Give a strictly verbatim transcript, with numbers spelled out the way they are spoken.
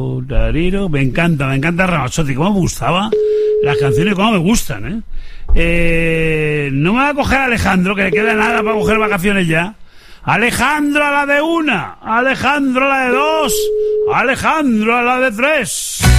tariro, tariro. Me encanta, me encanta Ramazzotti. Cómo me gustaba. Las canciones cómo me gustan, ¿eh? eh no me va a coger Alejandro, que le queda nada para coger vacaciones ya. Alejandro a la de una, Alejandro a la de dos, Alejandro a la de tres.